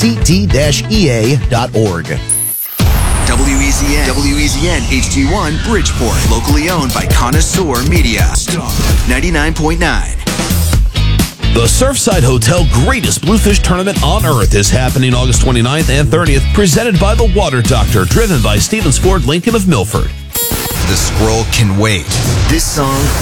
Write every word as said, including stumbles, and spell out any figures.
c t dash e a dot org. W E Z N, W E Z N H D one Bridgeport, locally owned by Connoisseur Media. Star ninety-nine point nine. The Surfside Hotel Greatest Bluefish Tournament on Earth is happening August twenty-ninth and thirtieth, presented by The Water Doctor, driven by Stevens Ford Lincoln of Milford. The scroll can wait. This song